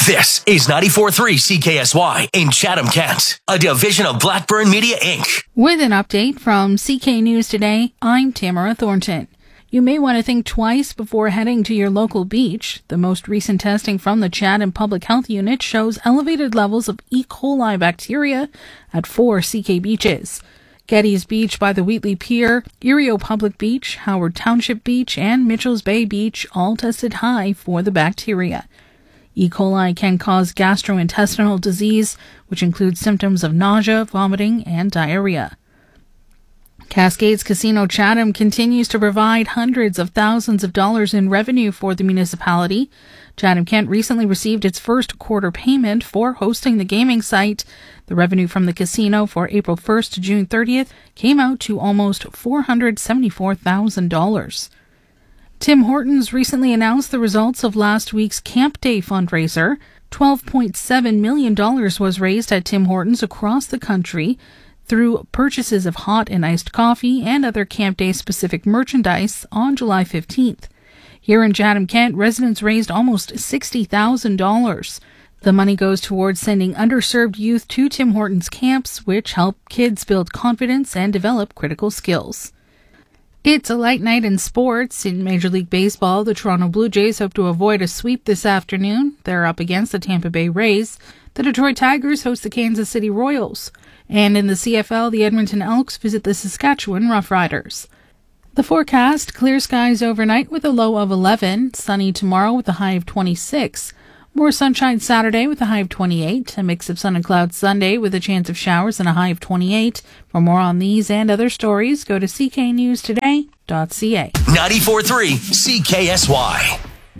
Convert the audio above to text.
This is 94.3 CKSY in Chatham, Kent, a division of Blackburn Media, Inc. With an update from CK News Today, I'm Tamara Thornton. You may want to think twice before heading to your local beach. The most recent testing from the Chatham Public Health Unit shows elevated levels of E. coli bacteria at 4 CK beaches. Getty's Beach by the Wheatley Pier, Erio Public Beach, Howard Township Beach, and Mitchell's Bay Beach all tested high for the bacteria. E. coli can cause gastrointestinal disease, which includes symptoms of nausea, vomiting, and diarrhea. Cascades Casino Chatham continues to provide hundreds of thousands of dollars in revenue for the municipality. Chatham-Kent recently received its first quarter payment for hosting the gaming site. The revenue from the casino for April 1st to June 30th came out to almost $474,000. Tim Hortons recently announced the results of last week's Camp Day fundraiser. $12.7 million was raised at Tim Hortons across the country through purchases of hot and iced coffee and other Camp Day specific merchandise on July 15th. Here in Chatham-Kent, residents raised almost $60,000. The money goes towards sending underserved youth to Tim Hortons camps, which help kids build confidence and develop critical skills. It's a light night in sports. In Major League Baseball, the Toronto Blue Jays hope to avoid a sweep this afternoon. They're up against the Tampa Bay Rays. The Detroit Tigers host the Kansas City Royals. And in the CFL, the Edmonton Elks visit the Saskatchewan Roughriders. The forecast: clear skies overnight with a low of 11, sunny tomorrow with a high of 26. More sunshine Saturday with a high of 28, a mix of sun and clouds Sunday with a chance of showers and a high of 28. For more on these and other stories, go to cknewstoday.ca. 94.3 CKSY.